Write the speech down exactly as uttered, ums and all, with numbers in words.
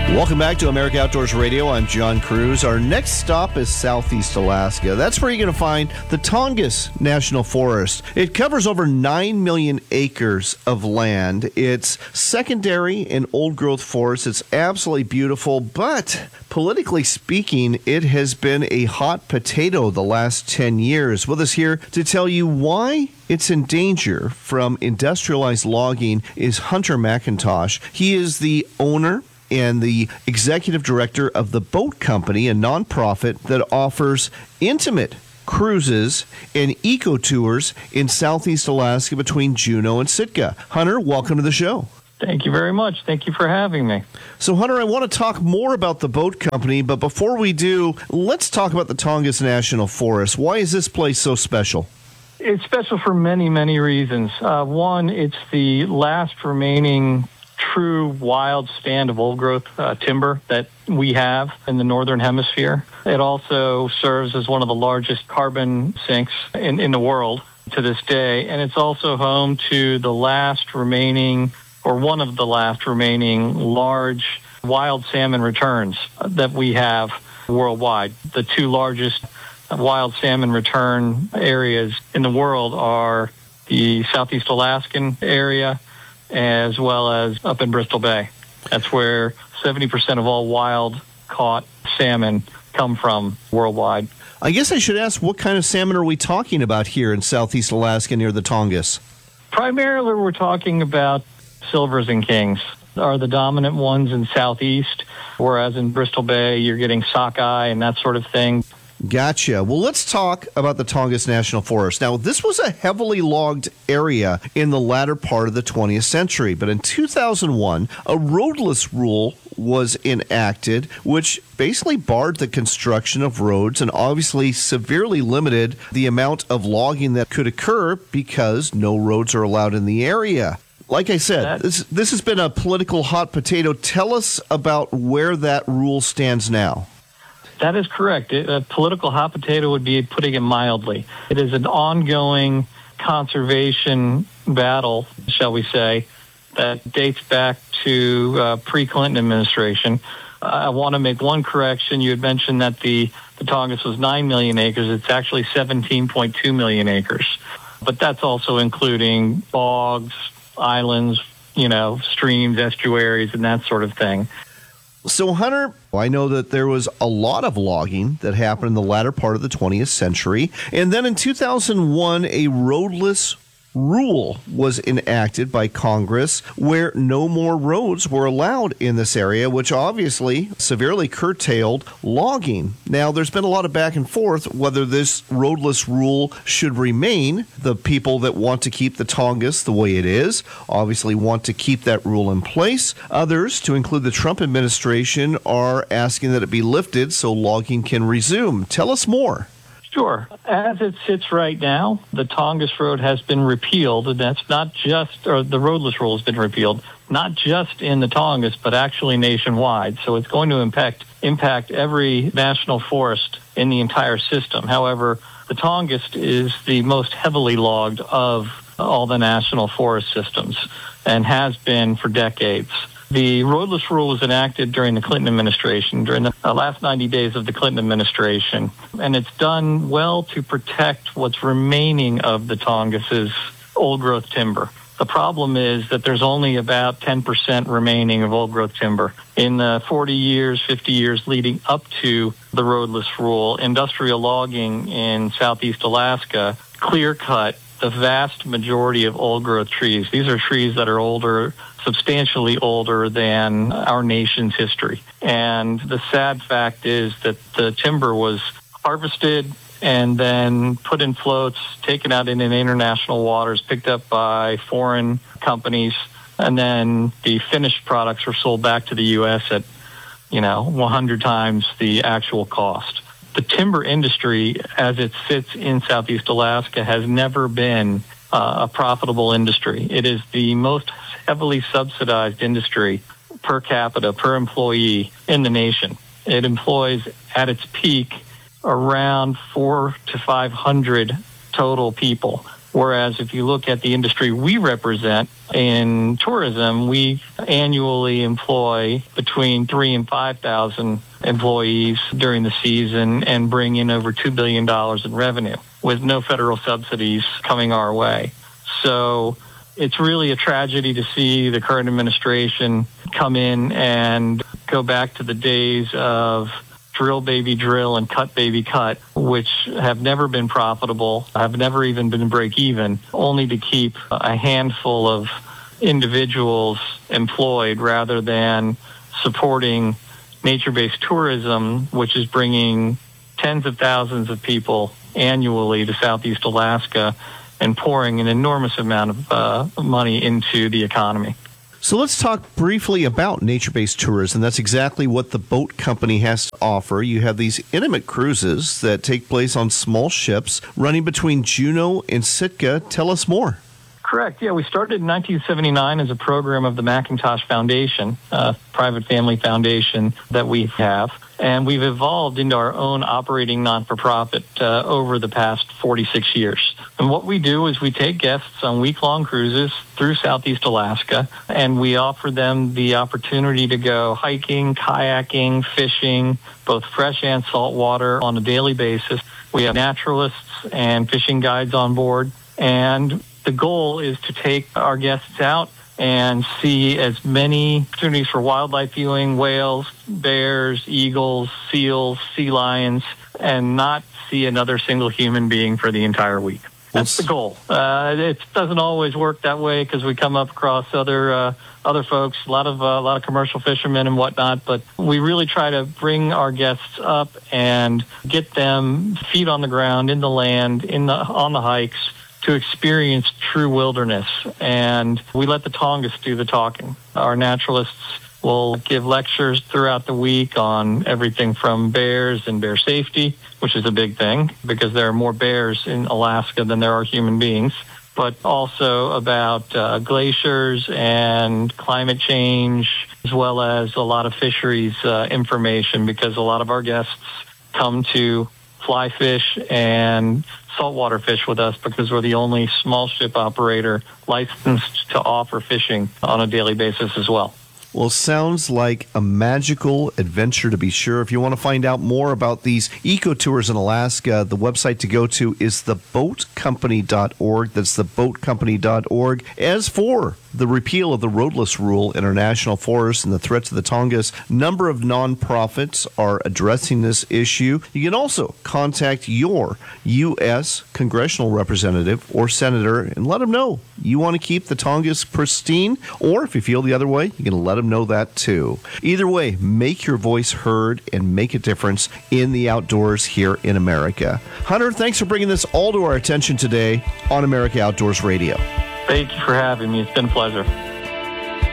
Welcome back to America Outdoors Radio. I'm John Cruz. Our next stop is Southeast Alaska. That's where you're going to find the Tongass National Forest. It covers over nine million acres of land. It's secondary and old-growth forest. It's absolutely beautiful, but politically speaking, it has been a hot potato the last ten years. With us here to tell you why it's in danger from industrialized logging is Hunter McIntosh. He is the owner and the executive director of The Boat Company, a nonprofit that offers intimate cruises and eco tours in Southeast Alaska between Juneau and Sitka. Hunter, welcome to the show. Thank you very much. Thank you for having me. So, Hunter, I want to talk more about The Boat Company, but before we do, let's talk about the Tongass National Forest. Why is this place so special? It's special for many, many reasons. Uh, one, it's the last remaining true wild stand of old-growth uh, timber that we have in the Northern Hemisphere. It also serves as one of the largest carbon sinks in, in the world to this day, and it's also home to the last remaining, or one of the last remaining, large wild salmon returns that we have worldwide. The two largest wild salmon return areas in the world are the Southeast Alaskan area, as well as up in Bristol Bay. That's where seventy percent of all wild caught salmon come from worldwide. I guess I should ask, what kind of salmon are we talking about here in Southeast Alaska near the Tongass? Primarily, we're talking about silvers and kings are the dominant ones in Southeast, whereas in Bristol Bay, you're getting sockeye and that sort of thing. Gotcha. Well, let's talk about the Tongass National Forest. Now, this was a heavily logged area in the latter part of the twentieth century, but in two thousand one, a roadless rule was enacted, which basically barred the construction of roads and obviously severely limited the amount of logging that could occur because no roads are allowed in the area. Like I said, this, this has been a political hot potato. Tell us about where that rule stands now. That is correct. A political hot potato would be putting it mildly. It is an ongoing conservation battle, shall we say, that dates back to uh, pre-Clinton administration. Uh, I want to make one correction. You had mentioned that the, the Tongass was nine million acres. It's actually seventeen point two million acres. But that's also including bogs, islands, you know, streams, estuaries, and that sort of thing. So, Hunter, I know that there was a lot of logging that happened in the latter part of the twentieth century. And then in two thousand one, a roadless rule was enacted by Congress where no more roads were allowed in this area, which obviously severely curtailed logging. Now, there's been a lot of back and forth whether this roadless rule should remain. The people that want to keep the Tongass the way it is obviously want to keep that rule in place. Others, to include the Trump administration, are asking that it be lifted so logging can resume. Tell us more. Sure. As it sits right now, the Tongass Road has been repealed, and that's not just, or the roadless rule has been repealed, not just in the Tongass, but actually nationwide. So it's going to impact impact every national forest in the entire system. However, the Tongass is the most heavily logged of all the national forest systems and has been for decades. The roadless rule was enacted during the Clinton administration, during the last ninety days of the Clinton administration, and it's done well to protect what's remaining of the Tongass's old-growth timber. The problem is that there's only about ten percent remaining of old-growth timber. In the forty years, fifty years leading up to the roadless rule, industrial logging in Southeast Alaska clear-cut the vast majority of old-growth trees. These are trees that are older, substantially older than our nation's history. And the sad fact is that the timber was harvested and then put in floats, taken out in international waters, picked up by foreign companies, and then the finished products were sold back to the U S at, you know, one hundred times the actual cost. The timber industry, as it sits in Southeast Alaska, has never been uh, a profitable industry. It is the most heavily subsidized industry per capita, per employee in the nation. It employs, at its peak, around four to five hundred total people. Whereas if you look at the industry we represent, in tourism, we annually employ between three and five thousand employees during the season and bring in over two billion dollars in revenue with no federal subsidies coming our way. So it's really a tragedy to see the current administration come in and go back to the days of drill baby drill and cut baby cut, which have never been profitable, have never even been break even, only to keep a handful of individuals employed rather than supporting nature-based tourism, which is bringing tens of thousands of people annually to Southeast Alaska and pouring an enormous amount of uh, money into the economy. So let's talk briefly about nature-based tourism. That's exactly what the boat company has to offer. You have these intimate cruises that take place on small ships running between Juneau and Sitka. Tell us more. Correct. Yeah, we started in nineteen seventy-nine as a program of the McIntosh Foundation, a private family foundation that we have. And we've evolved into our own operating non-for-profit uh, over the past forty-six years. And what we do is we take guests on week-long cruises through Southeast Alaska, and we offer them the opportunity to go hiking, kayaking, fishing, both fresh and saltwater on a daily basis. We have naturalists and fishing guides on board, and the goal is to take our guests out and see as many opportunities for wildlife viewing, whales, bears, eagles, seals, sea lions, and not see another single human being for the entire week. That's the goal. Uh, it doesn't always work that way because we come up across other uh, other folks, a lot of uh, a lot of commercial fishermen and whatnot. But we really try to bring our guests up and get them feet on the ground, in the land, in the on the hikes, to experience true wilderness. And we let the Tongass do the talking. Our naturalists will give lectures throughout the week on everything from bears and bear safety, which is a big thing because there are more bears in Alaska than there are human beings, but also about uh, glaciers and climate change, as well as a lot of fisheries uh, information, because a lot of our guests come to fly fish and saltwater fish with us because we're the only small ship operator licensed to offer fishing on a daily basis as well. Well, sounds like a magical adventure, to be sure. If you want to find out more about these eco-tours in Alaska, the website to go to is the boat company dot org. That's the boat company dot org. As for the repeal of the roadless rule in our national forests and the threat to the Tongass, a number of nonprofits are addressing this issue. You can also contact your U S congressional representative or senator and let them know you want to keep the Tongass pristine, or if you feel the other way, you can let them know that too. Either way, make your voice heard and make a difference in the outdoors here in America. Hunter, thanks for bringing this all to our attention today on America Outdoors Radio. Thank you for having me. It's been a pleasure.